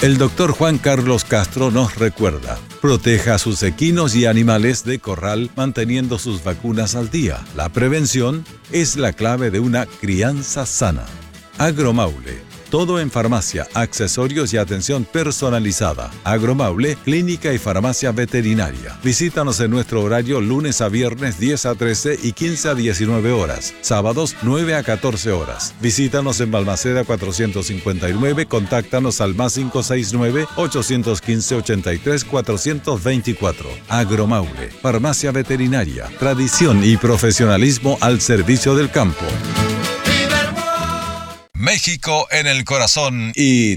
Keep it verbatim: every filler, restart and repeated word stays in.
El doctor Juan Carlos Castro nos recuerda: proteja a sus equinos y animales de corral manteniendo sus vacunas al día. La prevención es la clave de una crianza sana. Agromaule. Todo en farmacia, accesorios y atención personalizada. Agromaule, clínica y farmacia veterinaria. Visítanos en nuestro horario lunes a viernes diez a trece y quince a diecinueve horas. Sábados nueve a catorce horas. Visítanos en Balmaceda cuatrocientos cincuenta y nueve. Contáctanos al más cinco seis nueve, ocho uno cinco, ocho tres, cuatro dos cuatro. Agromaule, farmacia veterinaria. Tradición y profesionalismo al servicio del campo. México en el corazón y